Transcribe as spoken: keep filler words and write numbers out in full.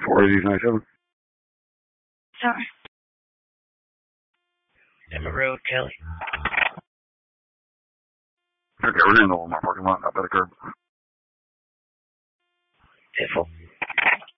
four eighty ninety-seven. Sorry. Emma Road, Kelly. Okay, we're in the Walmart parking lot, out by the curb.